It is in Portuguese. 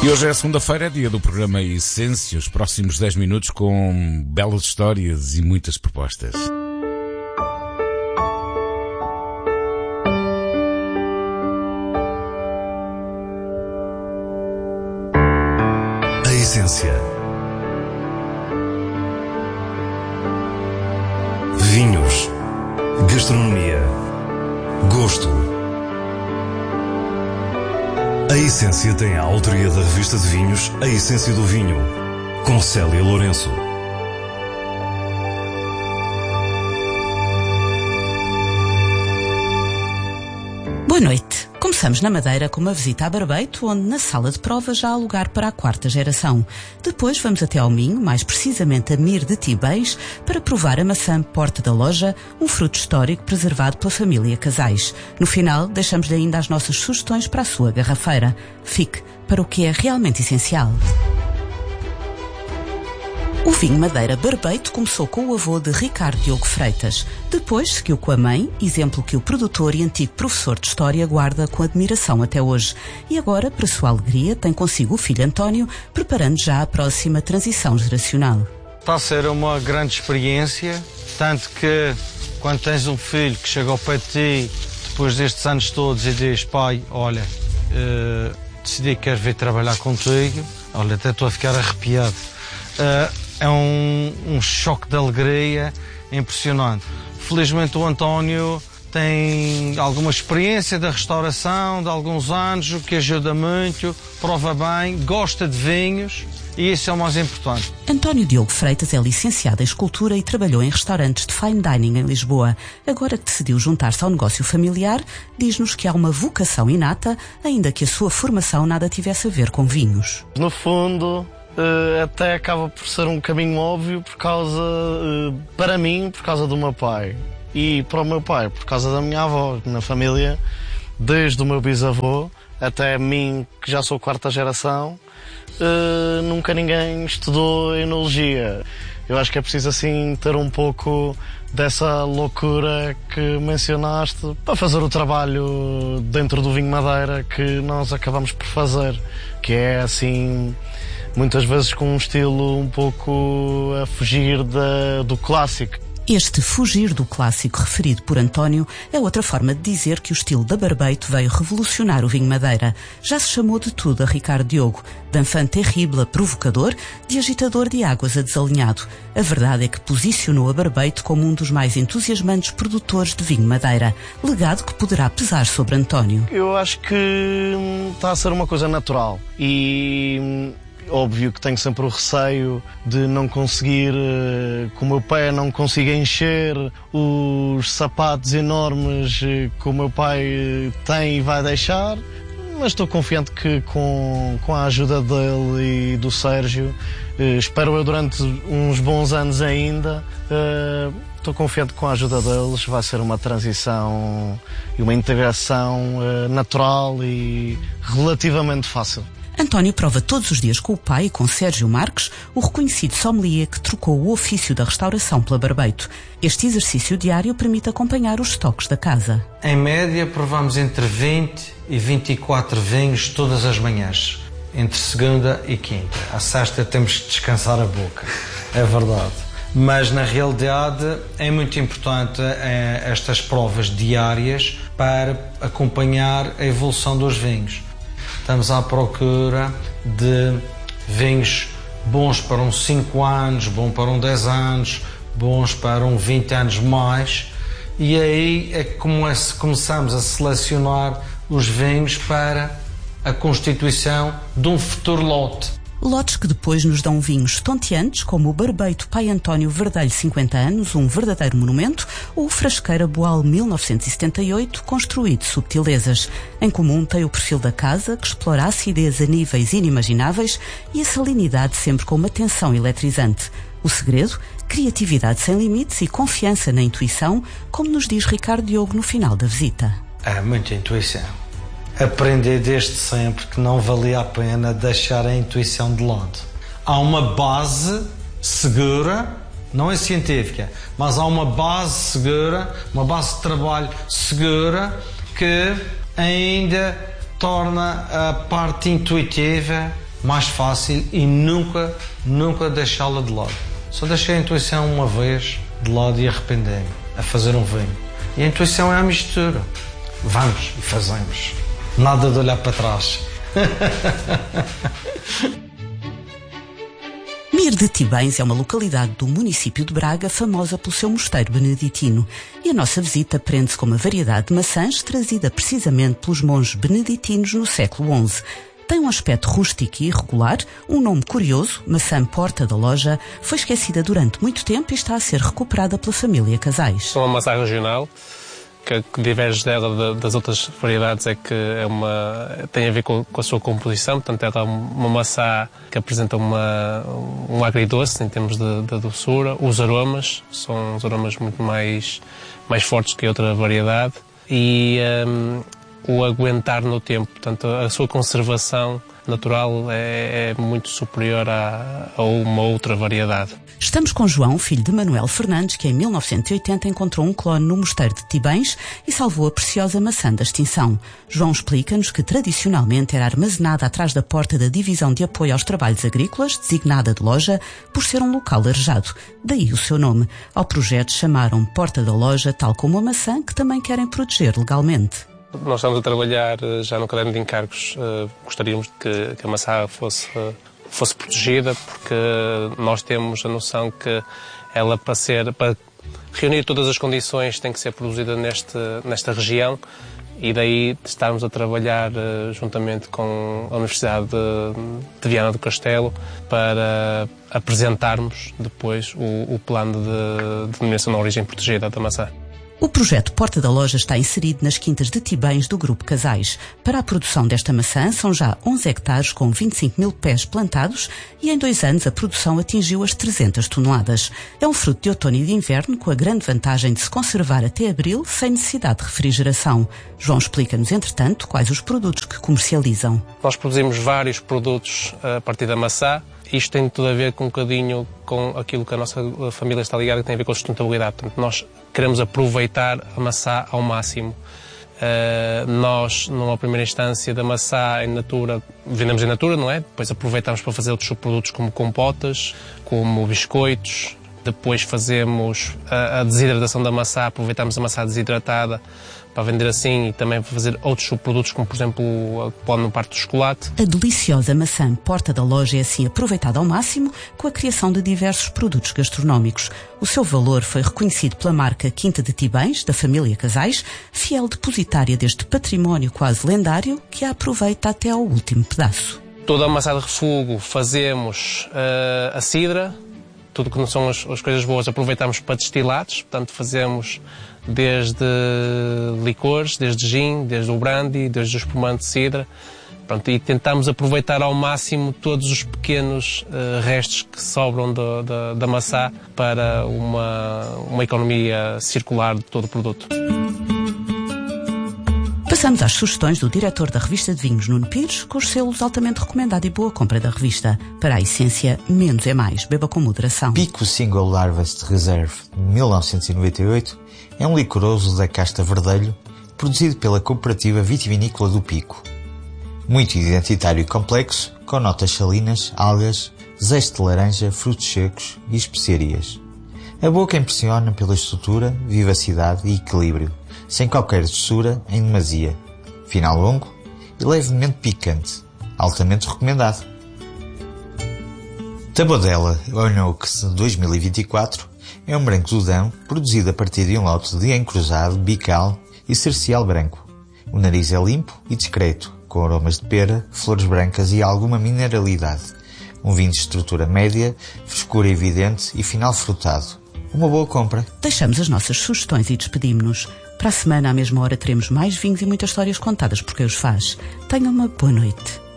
E hoje é segunda-feira, é dia do programa Essência, os próximos 10 minutos com belas histórias e muitas propostas. A Essência. Vinhos, gastronomia, gosto. A Essência tem a autoria da revista de vinhos A Essência do Vinho, com Célia Lourenço. Boa noite. Começamos na Madeira com uma visita a Barbeito, onde na sala de provas já há lugar para a quarta geração. Depois vamos até ao Minho, mais precisamente a Mir de Tibéis, para provar a maçã Porta da Loja, um fruto histórico preservado pela família Casais. No final, deixamos-lhe ainda as nossas sugestões para a sua garrafeira. Fique para o que é realmente essencial. O vinho Madeira Barbeito começou com o avô de Ricardo Diogo Freitas. Depois seguiu com a mãe, exemplo que o produtor e antigo professor de História guarda com admiração até hoje. E agora, para sua alegria, tem consigo o filho António, preparando já a próxima transição geracional. Está a ser uma grande experiência, tanto que quando tens um filho que chega ao pé de ti, depois destes anos todos, e diz: pai, olha, decidi que quero vir trabalhar contigo, olha, até estou a ficar arrepiado. É um choque de alegria impressionante. Felizmente o António tem alguma experiência da restauração de alguns anos, o que ajuda muito, prova bem, gosta de vinhos e isso é o mais importante. António Diogo Freitas é licenciado em escultura e trabalhou em restaurantes de fine dining em Lisboa. Agora que decidiu juntar-se ao negócio familiar, diz-nos que há uma vocação inata, ainda que a sua formação nada tivesse a ver com vinhos. No fundo, até acaba por ser um caminho óbvio por causa, para mim, por causa do meu pai. E para o meu pai, por causa da minha avó. Na família, desde o meu bisavô até mim, que já sou quarta geração, nunca ninguém estudou enologia. Eu acho que é preciso assim ter um pouco dessa loucura que mencionaste para fazer o trabalho dentro do vinho Madeira que nós acabamos por fazer, que é assim, muitas vezes com um estilo um pouco a fugir do clássico. Este fugir do clássico referido por António é outra forma de dizer que o estilo da Barbeito veio revolucionar o vinho Madeira. Já se chamou de tudo a Ricardo Diogo, de enfant terrible a provocador, de agitador de águas a desalinhado. A verdade é que posicionou a Barbeito como um dos mais entusiasmantes produtores de vinho Madeira, legado que poderá pesar sobre António. Eu acho que está a ser uma coisa natural e óbvio que tenho sempre o receio de não conseguir, com o meu pé não consigo encher os sapatos enormes que o meu pai tem e vai deixar, mas estou confiante que com a ajuda dele e do Sérgio, espero eu durante uns bons anos ainda, estou confiante que com a ajuda deles vai ser uma transição e uma integração natural e relativamente fácil. António prova todos os dias com o pai e com Sérgio Marques, o reconhecido sommelier que trocou o ofício da restauração pela Barbeito. Este exercício diário permite acompanhar os estoques da casa. Em média, provamos entre 20 e 24 vinhos todas as manhãs, entre segunda e quinta. À sexta temos que descansar a boca, é verdade. Mas, na realidade, é muito importante estas provas diárias para acompanhar a evolução dos vinhos. Estamos à procura de vinhos bons para uns 5 anos, bons para uns 10 anos, bons para uns 20 anos mais. E aí é que começamos a selecionar os vinhos para a constituição de um futuro lote. Lotes que depois nos dão vinhos estonteantes, como o Barbeito Pai António Verdelho 50 anos, um verdadeiro monumento, ou o Frasqueira Boal 1978, construído de subtilezas. Em comum tem o perfil da casa, que explora a acidez a níveis inimagináveis e a salinidade sempre com uma tensão eletrizante. O segredo? Criatividade sem limites e confiança na intuição, como nos diz Ricardo Diogo no final da visita. Há muita intuição. Aprendi desde sempre que não valia a pena deixar a intuição de lado. Há uma base segura, não é científica, mas há uma base segura, uma base de trabalho segura que ainda torna a parte intuitiva mais fácil e nunca deixá-la de lado. Só deixei a intuição uma vez de lado e arrependi-me a fazer um vinho. E a intuição é a mistura. Vamos e fazemos. Nada de olhar para trás. Mir de Tibães é uma localidade do município de Braga famosa pelo seu mosteiro beneditino. E a nossa visita prende-se com uma variedade de maçãs trazida precisamente pelos monges beneditinos no século XI. Tem um aspecto rústico e irregular, um nome curioso, maçã Porta da Loja, foi esquecida durante muito tempo e está a ser recuperada pela família Casais. É uma maçã regional, que diverge dela das outras variedades é que tem a ver com a sua composição, portanto ela é uma maçã que apresenta um agridoce em termos de doçura. Os aromas são os aromas muito mais fortes que a outra variedade e o aguentar no tempo, portanto a sua conservação natural é muito superior a uma outra variedade. Estamos com João, filho de Manuel Fernandes, que em 1980 encontrou um clone no mosteiro de Tibães e salvou a preciosa maçã da extinção. João explica-nos que tradicionalmente era armazenada atrás da porta da Divisão de Apoio aos Trabalhos Agrícolas, designada de loja, por ser um local arejado. Daí o seu nome. Ao projeto chamaram Porta da Loja, tal como a maçã, que também querem proteger legalmente. Nós estamos a trabalhar já no caderno de encargos. Gostaríamos que a maçã fosse protegida, porque nós temos a noção que ela, para reunir todas as condições, tem que ser produzida nesta região, e daí estarmos a trabalhar juntamente com a Universidade de Viana do Castelo para apresentarmos depois o plano de denominação de origem protegida da maçã. O projeto Porta da Loja está inserido nas quintas de Tibães do Grupo Casais. Para a produção desta maçã são já 11 hectares com 25 mil pés plantados e em 2 anos a produção atingiu as 300 toneladas. É um fruto de outono e de inverno com a grande vantagem de se conservar até abril sem necessidade de refrigeração. João explica-nos, entretanto, quais os produtos que comercializam. Nós produzimos vários produtos a partir da maçã. Isto tem tudo a ver com um bocadinho com aquilo que a nossa família está ligada, que tem a ver com a sustentabilidade. Portanto, nós queremos aproveitar a maçã ao máximo. Nós, numa primeira instância da maçã em natura, vendemos em natura, não é? Depois aproveitamos para fazer outros subprodutos como compotas, como biscoitos. Depois fazemos a desidratação da maçã, aproveitamos a maçã desidratada para vender assim e também para fazer outros subprodutos, como por exemplo a pó no parte do chocolate. A deliciosa maçã Porta da Loja é assim aproveitada ao máximo com a criação de diversos produtos gastronómicos. O seu valor foi reconhecido pela marca Quinta de Tibães, da família Casais, fiel depositária deste património quase lendário que a aproveita até ao último pedaço. Toda a maçã de refugo fazemos a cidra, tudo que não são as coisas boas aproveitamos para destilados, portanto fazemos desde licores, desde gin, desde o brandy, desde o espumante de cidra. Pronto, e tentamos aproveitar ao máximo todos os pequenos restos que sobram da maçã para uma economia circular de todo o produto. Passamos às sugestões do diretor da revista de vinhos, Nuno Pires, com os selos altamente recomendado e boa compra da revista. Para a essência, menos é mais. Beba com moderação. Pico Single Harvest Reserve de 1998 é um licoroso da casta verdelho produzido pela Cooperativa Vitivinícola do Pico. Muito identitário e complexo, com notas salinas, algas, zeste de laranja, frutos secos e especiarias. A boca impressiona pela estrutura, vivacidade e equilíbrio, sem qualquer doçura em demasia. Final longo e levemente picante. Altamente recomendado. Tabodela Onox 2024 é um branco do Dão produzido a partir de um lote de encruzado, bical e cercial branco. O nariz é limpo e discreto, com aromas de pera, flores brancas e alguma mineralidade. Um vinho de estrutura média, frescura evidente e final frutado. Uma boa compra. Deixamos as nossas sugestões e despedimos-nos. Para a semana, à mesma hora, teremos mais vinhos e muitas histórias contadas por quem os faz. Tenha uma boa noite.